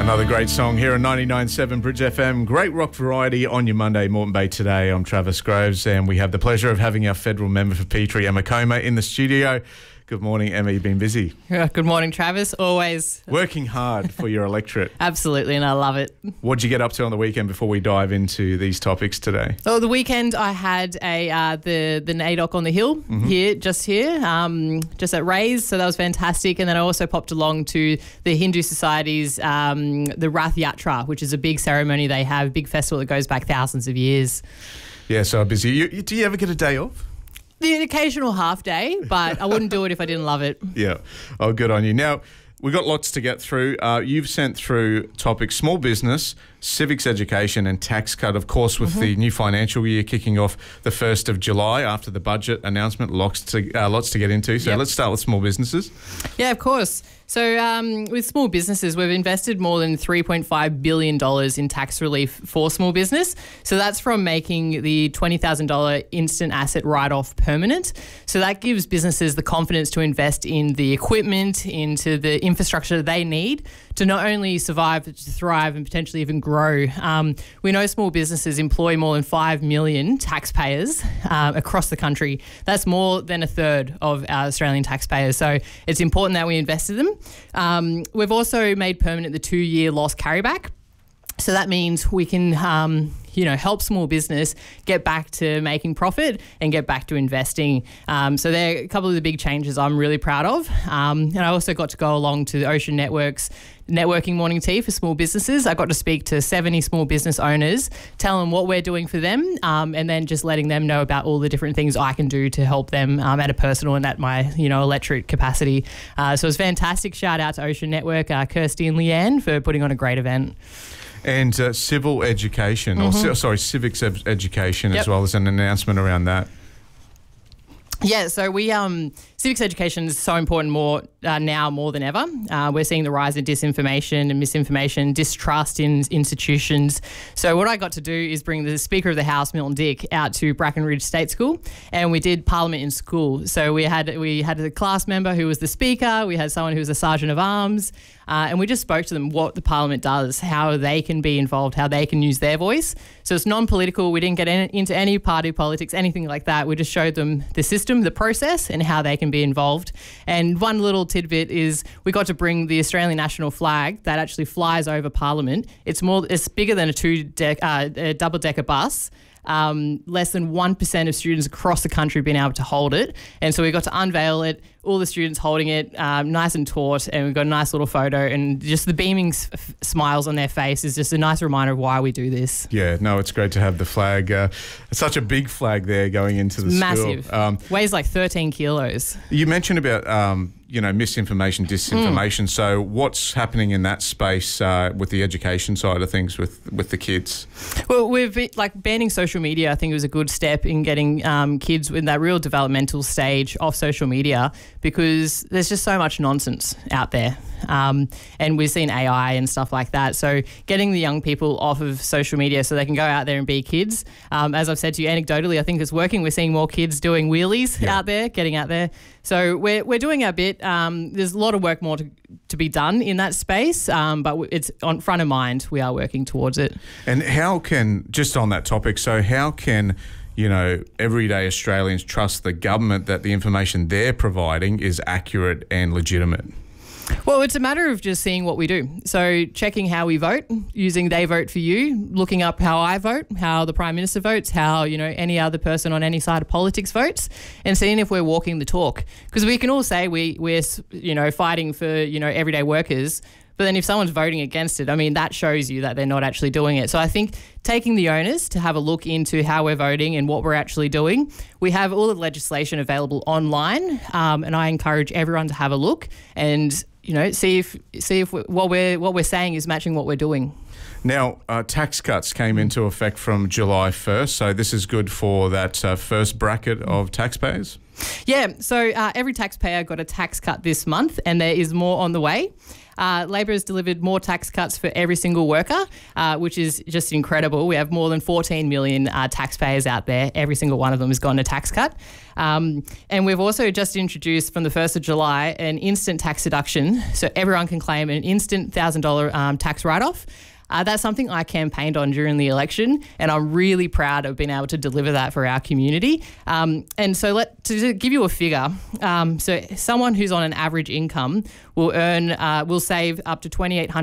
Another great song here on 99.7 Bridge FM. Great rock variety on your Monday, Moreton Bay Today. I'm Travis Groves, and we have the pleasure of having our federal member for Petrie, Emma Comer, in the studio. Good morning, Emma. You've been busy. Good morning, Travis. Always. Working hard for your electorate. Absolutely, and I love it. What did you get up to on the weekend before we dive into these topics today? Oh, the weekend I had the NAIDOC on the Hill here, just at Ray's, so that was fantastic. And then I also popped along to the Hindu Society's the Rath Yatra, which is a big ceremony they have, a big festival that goes back thousands of years. Yeah, so busy. Do you ever get a day off? The occasional half day, but I wouldn't do it if I didn't love it. Yeah. Oh, good on you. Now, we've got lots to get through. You've sent through topics small business, civics education and tax cut, of course, with the new financial year kicking off the 1st of July after the budget announcement. Lots to get into. So let's start with small businesses. Yeah, of course. So with small businesses, we've invested more than $3.5 billion in tax relief for small business. So that's from making the $20,000 instant asset write-off permanent. So that gives businesses the confidence to invest in the equipment, into the infrastructure they need to not only survive, but to thrive and potentially even grow. We know small businesses employ more than 5 million taxpayers across the country. That's more than a third of our Australian taxpayers. So it's important that we invest in them. We've also made permanent the 2-year loss carryback. So that means we can, help small business get back to making profit and get back to investing. So they're a couple of the big changes I'm really proud of. And I also got to go along to the Ocean Network's networking morning tea for small businesses. I got to speak to 70 small business owners, tell them what we're doing for them, and then just letting them know about all the different things I can do to help them at a personal and at my, electorate capacity. So it was fantastic. Shout out to Ocean Network, Kirsty and Leanne for putting on a great event. And civil education, civics education as well. There's an announcement around that. Yeah, so we civics education is so important now more than ever. We're seeing the rise in disinformation and misinformation, distrust in institutions. So what I got to do is bring the Speaker of the House, Milton Dick, out to Brackenridge State School, and we did Parliament in School. So we had a class member who was the Speaker, we had someone who was a Sergeant of Arms, and we just spoke to them what the Parliament does, how they can be involved, how they can use their voice. So it's non-political. We didn't get into any party politics, anything like that. We just showed them the system, the process, and how they can be involved. And one little tidbit is we got to bring the Australian national flag that actually flies over Parliament. It's bigger than a double-decker bus. Less than 1% of students across the country have been able to hold it. And so we got to unveil it, all the students holding it, nice and taut, and we've got a nice little photo, and just the beaming smiles on their face is just a nice reminder of why we do this. Yeah, no, it's great to have the flag. It's such a big flag there going into the massive. School. Massive. Weighs like 13 kilos. You mentioned about misinformation, disinformation. So what's happening in that space with the education side of things with the kids? Well, banning social media, I think it was a good step in getting kids in that real developmental stage off social media, because there's just so much nonsense out there. And we've seen AI and stuff like that. So getting the young people off of social media so they can go out there and be kids. As I've said to you anecdotally, I think it's working. We're seeing more kids doing wheelies out there, getting out there. So we're doing our bit. There's a lot of work more to be done in that space, but it's on front of mind. We are working towards it. And just on that topic, so how can everyday Australians trust the government that the information they're providing is accurate and legitimate? Well, it's a matter of just seeing what we do. So checking how we vote, using They Vote For You, looking up how I vote, how the Prime Minister votes, how, any other person on any side of politics votes, and seeing if we're walking the talk. Because we can all say we're fighting for, everyday workers, but then if someone's voting against it, that shows you that they're not actually doing it. So I think taking the onus to have a look into how we're voting and what we're actually doing. We have all the legislation available online, and I encourage everyone to have a look and see if what we're saying is matching what we're doing. Now, tax cuts came into effect from July 1st, so this is good for that first bracket of taxpayers? Yeah, so every taxpayer got a tax cut this month, and there is more on the way. Labor has delivered more tax cuts for every single worker, which is just incredible. We have more than 14 million taxpayers out there. Every single one of them has gotten a tax cut. And we've also just introduced from the 1st of July an instant tax deduction, so everyone can claim an instant $1,000 tax write-off. That's something I campaigned on during the election, and I'm really proud of being able to deliver that for our community. And so to give you a figure, so someone who's on an average income will save up to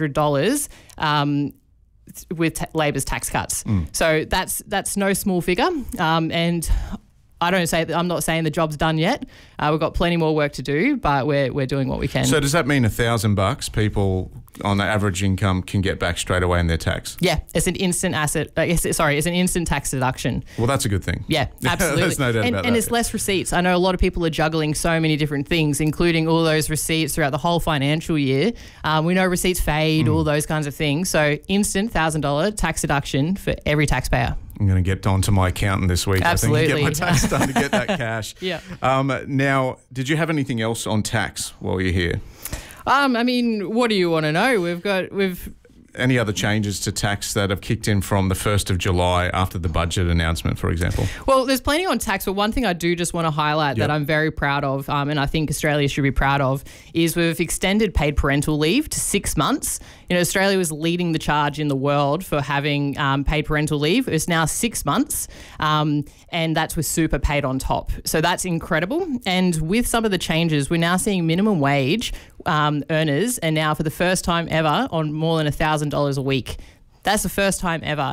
$2,800 with Labor's tax cuts. So that's no small figure. And I'm not saying the job's done yet. We've got plenty more work to do, but we're doing what we can. So does that mean $1,000 people on the average income can get back straight away in their tax? Yeah, it's an instant it's an instant tax deduction. Well, that's a good thing. Yeah, absolutely. There's no doubt about that. And it's less receipts. I know a lot of people are juggling so many different things, including all those receipts throughout the whole financial year. We know receipts fade, all those kinds of things. So instant $1,000 tax deduction for every taxpayer. I'm going to get on to my accountant this week. Absolutely. I think, get my tax done to get that cash. Yeah. Now, did you have anything else on tax while you're here? I mean, what do you want to know? We've Any other changes to tax that have kicked in from the 1st of July after the budget announcement, for example? Well, there's plenty on tax, but one thing I do just want to highlight that I'm very proud of, and I think Australia should be proud of, is we've extended paid parental leave to 6 months. Australia was leading the charge in the world for having paid parental leave. It's now 6 months, and that's with super paid on top. So that's incredible. And with some of the changes, we're now seeing minimum wage earners, and now for the first time ever, on more than $1,000 a week. That's the first time ever.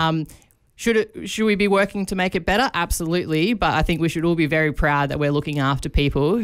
Should we be working to make it better? Absolutely, but I think we should all be very proud that we're looking after people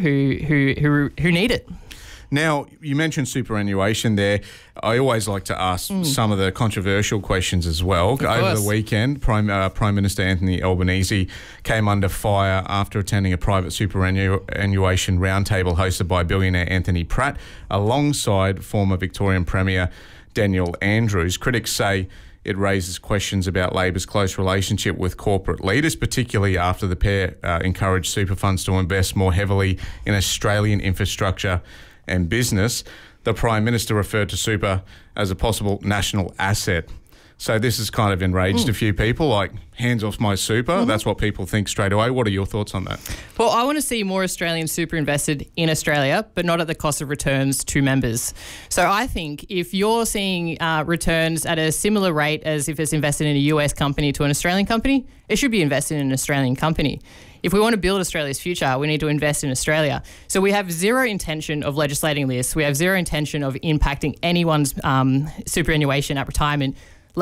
who need it. Now, you mentioned superannuation there. I always like to ask some of the controversial questions as well. Over the weekend, Prime Minister Anthony Albanese came under fire after attending a private superannuation roundtable hosted by billionaire Anthony Pratt alongside former Victorian Premier Daniel Andrews. Critics say it raises questions about Labor's close relationship with corporate leaders, particularly after the pair encouraged super funds to invest more heavily in Australian infrastructure and business. The Prime Minister referred to super as a possible national asset. So this has kind of enraged a few people, like, hands off my super. That's what people think straight away. What are your thoughts on that? Well, I want to see more Australian super invested in Australia, but not at the cost of returns to members. So I think if you're seeing returns at a similar rate as if it's invested in a US company to an Australian company, it should be invested in an Australian company. If we want to build Australia's future, we need to invest in Australia. So we have zero intention of legislating this. We have zero intention of impacting anyone's superannuation at retirement.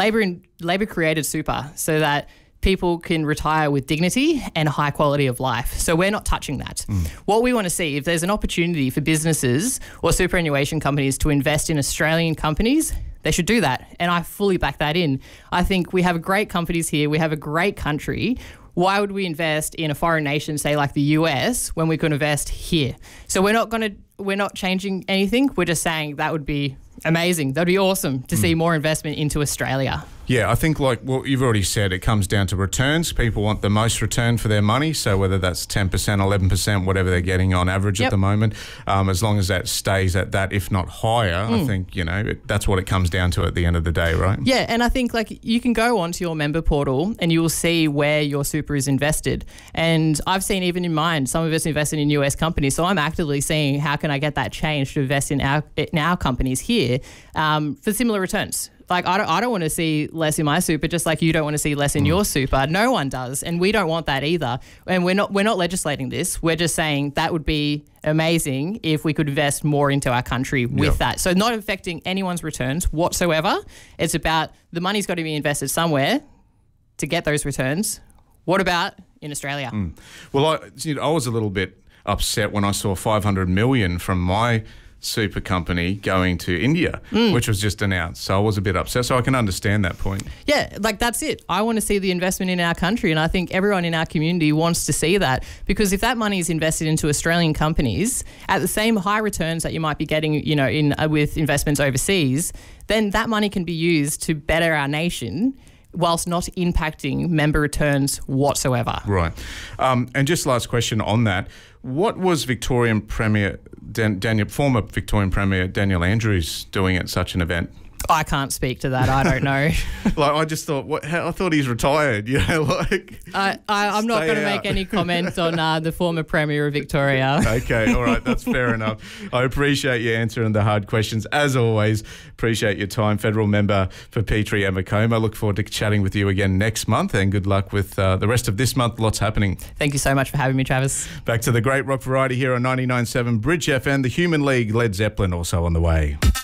Labor created super so that people can retire with dignity and high quality of life. So we're not touching that. What we want to see, if there's an opportunity for businesses or superannuation companies to invest in Australian companies, they should do that. And I fully back that in. I think we have great companies here. We have a great country. Why would we invest in a foreign nation, say like the US, when we could invest here? So we're not changing anything. We're just saying that would be amazing. That'd be awesome to see more investment into Australia. Yeah, I think like what you've already said, it comes down to returns. People want the most return for their money. So whether that's 10%, 11%, whatever they're getting on average at the moment, as long as that stays at that, if not higher, I think, that's what it comes down to at the end of the day, right? Yeah, and I think like you can go onto your member portal and you will see where your super is invested. And I've seen even in mine, some of us invested in US companies. So I'm actively seeing how can I get that change to invest in our companies here for similar returns. Like I don't want to see less in my super, just like you don't want to see less in your super. No one does, and we don't want that either. And we're not legislating this. We're just saying that would be amazing if we could invest more into our country with that. So not affecting anyone's returns whatsoever. It's about the money's got to be invested somewhere to get those returns. What about in Australia? Well, I was a little bit upset when I saw $500 million from my super company going to India, which was just announced. So I was a bit upset. So I can understand that point. Yeah, like that's it. I want to see the investment in our country, and I think everyone in our community wants to see that, because if that money is invested into Australian companies at the same high returns that you might be getting, with investments overseas, then that money can be used to better our nation whilst not impacting member returns whatsoever. Right. And just last question on that. What was Victorian Premier former Victorian Premier Daniel Andrews doing at such an event? I can't speak to that. I don't know. I just thought, I thought he's retired. I'm not going to make any comment on the former Premier of Victoria. Okay, all right, that's fair enough. I appreciate you answering the hard questions. As always, appreciate your time, Federal Member for Petrie and Macomb. I look forward to chatting with you again next month, and good luck with the rest of this month. Lots happening. Thank you so much for having me, Travis. Back to the great rock variety here on 99.7 Bridge FM. The Human League, Led Zeppelin also on the way.